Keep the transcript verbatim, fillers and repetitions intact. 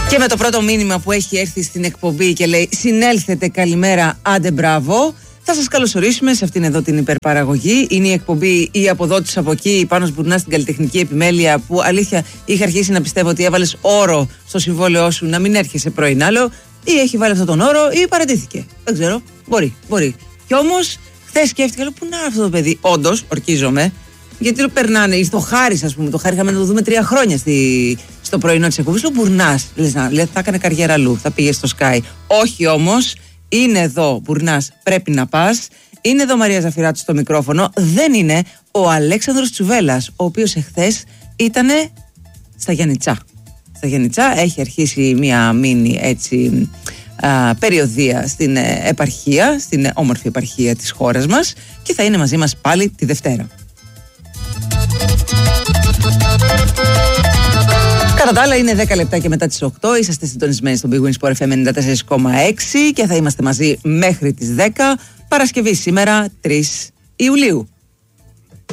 Και με το πρώτο μήνυμα που έχει έρθει στην εκπομπή και λέει «Συνέλθετε, καλημέρα, άντε μπράβο», θα σας καλωσορίσουμε σε αυτήν εδώ την υπερπαραγωγή. Είναι η εκπομπή «Η αποδότης από εκεί», Πάνος Μπουρνάς στην καλλιτεχνική επιμέλεια, που αλήθεια είχα αρχίσει να πιστεύω ότι έβαλες όρο στο συμβόλαιό σου να μην έρχεσαι πρωιν άλλο, ή έχει βάλει αυτόν τον όρο ή παρατήθηκε. Δεν ξέρω. Μπορεί, μπορεί. Κι όμως χθες σκέφτηκα, λέω, πού να είναι αυτό το παιδί. Όντως, ορκίζομαι. Γιατί λέω, περνάνε, στο Χάρη, ας πούμε, το Χάρη είχαμε να το δούμε τρία χρόνια στη, στο πρωινό της εκπομπής. Λέω, Μπουρνάς, λες να, λέει, θα έκανε καριέρα αλλού, θα πήγε στο Sky. Όχι όμως, είναι εδώ, Μπουρνάς, πρέπει να πας. Είναι εδώ Μαρία Ζαφυράτου στο μικρόφωνο. Δεν είναι ο Αλέξανδρος Τσουβέλλας, ο οποίος εχθές ήτανε στα Γιαννιτσά. Στα Γιαννιτσά έχει αρχίσει μία μίνι έτσι α, περιοδεία στην ε, επαρχία, στην ε, όμορφη επαρχία της χώρας μας, και θα είναι μαζί μας πάλι τη Δευτέρα. Κατά τα άλλα, είναι δέκα λεπτά και μετά τις οκτώ. Είσαστε συντονισμένοι στο Big Win Sport εφ εμ ενενήντα τέσσερα κόμμα έξι και θα είμαστε μαζί μέχρι τις δέκα. Παρασκευή σήμερα, τρεις Ιουλίου.